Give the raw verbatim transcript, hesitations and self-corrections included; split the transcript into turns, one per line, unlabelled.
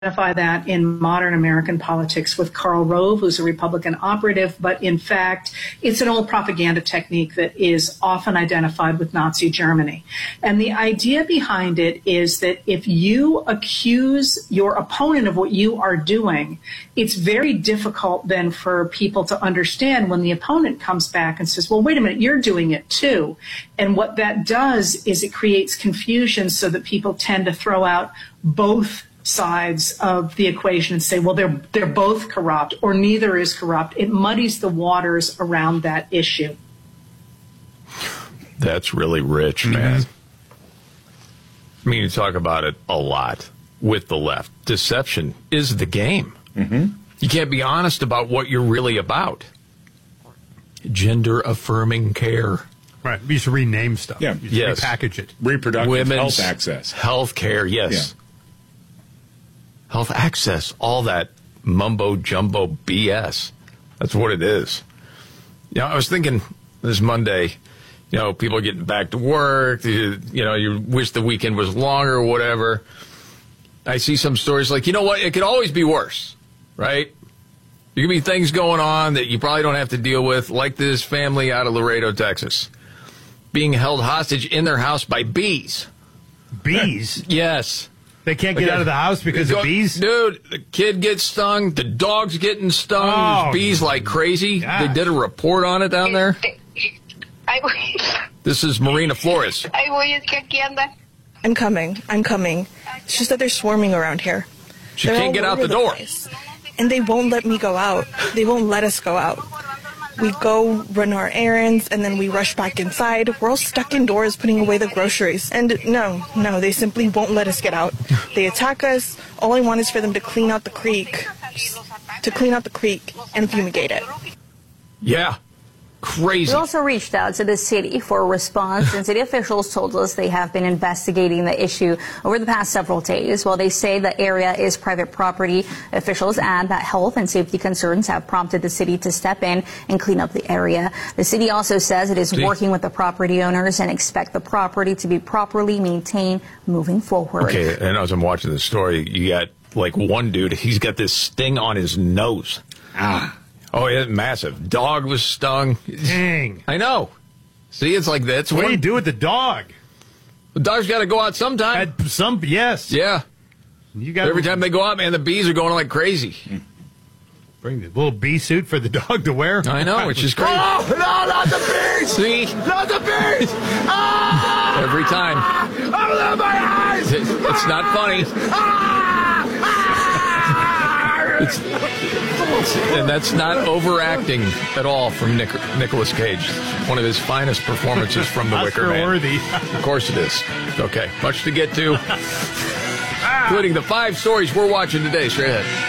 identify that in modern American politics with Karl Rove, who's a Republican operative, but in fact, it's an old propaganda technique that is often identified with Nazi Germany. And the idea behind it is that if you accuse your opponent of what you are doing, it's very difficult then for people to understand when the opponent comes back and says, well, wait a minute, you're doing it too. And what that does is it creates confusion so that people tend to throw out both sides of the equation and say, well, they're they're both corrupt or neither is corrupt. It muddies the waters around that issue.
That's really rich, man. Mm-hmm. I mean, you talk about it a lot with the left. Deception is the game. Mm-hmm. You can't be honest about what you're really about. Gender affirming care.
Right. We used to rename stuff.
Yeah.
You
yes.
Repackage it. Reproductive
Women's
health access.
Health care, yes. Yeah. Health access, all that mumbo jumbo B S. That's what it is. You know, I was thinking this Monday, you know, people are getting back to work, you, you know, you wish the weekend was longer or whatever. I see some stories like, you know what, it could always be worse, right? There could be things going on that you probably don't have to deal with, like this family out of Laredo, Texas, being held hostage in their house by bees.
Bees?
Yes.
They can't get okay. out of the house because
Go,
of bees?
Dude, the kid gets stung. The dog's getting stung.
Oh,
There's bees like crazy.
gosh.
They did a report on it down there. This is Marina Flores.
I'm coming. I'm coming. It's just that they're swarming around here.
She
they're
can't get out the, the door.
Place. And they won't let me go out. They won't let us go out. We go run our errands, and then we rush back inside. We're all stuck indoors putting away the groceries. And no, no, they simply won't let us get out. They attack us. All I want is for them to clean out the creek, to clean out the creek and fumigate it.
Yeah. Crazy.
We also reached out to the city for a response, and city officials told us they have been investigating the issue over the past several days. While they say the area is private property, officials add that health and safety concerns have prompted the city to step in and clean up the area. The city also says it is
See?
working with the property owners and expect the property to be properly maintained moving forward.
Okay, and as I'm watching this story, you got like one dude, he's got this sting on his nose. Ah. Oh, yeah, massive. Dog was stung.
Dang.
I know. See, it's like that.
What do you do with the dog?
The dog's got to go out sometime.
At some, yes.
Yeah.
You got
Every time they go out, man, the bees are going like crazy.
Bring the little bee suit for the dog to wear.
I know, it's just crazy.
Oh, no, not the bees!
See?
Not the bees! Ah!
Every time.
Open my eyes!
It, it's not funny.
Ah! Ah!
It's, it's, and that's not overacting at all from Nic- Nicolas Cage. One of his finest performances from The Wicker Man.
Oscar-worthy.
Of course it is. Okay, much to get to, including the five stories we're watching today. Straight ahead.